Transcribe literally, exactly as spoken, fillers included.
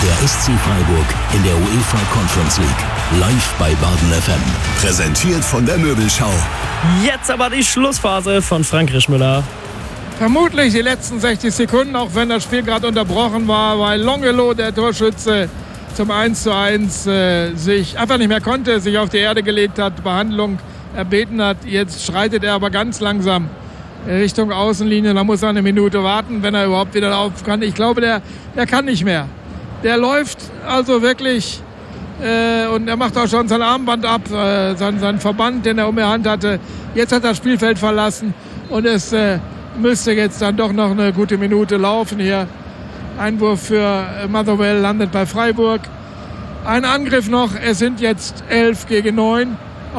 Der S C Freiburg in der UEFA Conference League. Live bei Baden F M. Präsentiert von der Möbelschau. Jetzt aber die Schlussphase von Frank Rischmüller. Vermutlich die letzten sechzig Sekunden, auch wenn das Spiel gerade unterbrochen war, weil Longelot, der Torschütze, zum eins zu eins äh, sich einfach nicht mehr konnte, sich auf die Erde gelegt hat, Behandlung erbeten hat. Jetzt schreitet er aber ganz langsam Richtung Außenlinie. Da muss er eine Minute warten, wenn er überhaupt wieder laufen kann. Ich glaube, der, der kann nicht mehr. Der läuft also wirklich äh, und er macht auch schon sein Armband ab, äh, sein, sein Verband, den er um die Hand hatte. Jetzt hat er das Spielfeld verlassen und es äh, müsste jetzt dann doch noch eine gute Minute laufen hier. Einwurf für Motherwell landet bei Freiburg. Ein Angriff noch, es sind jetzt elf gegen neun.